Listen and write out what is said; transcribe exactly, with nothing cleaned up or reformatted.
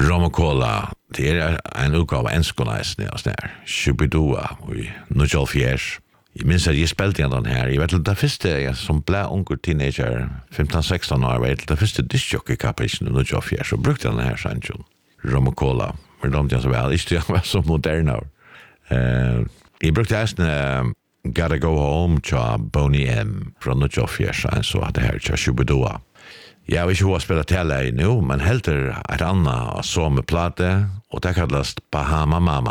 Rom och Cola, det är en utgåva av Enskonäsning och sådär. Shubidua och Nujol Fjärs. Jag minns att jag spelade den här. Jag vet att det första jag som blev unga teenager, femton sexton år, vet att det första discjockey-kapisen i Nujol Fjärs och brukte den här sanchen. Rom och Cola. Men de jag så väl, inte jag var så moderna. Uh, jag brukte ästen uh, Gotta Go Home tja Boney M från Nujol Fjärs, så att det här tja Shubidua. Jag vet inte hur jag spelar till dig nu, men helt är ett annat som plate och det kallas Bahama Mama.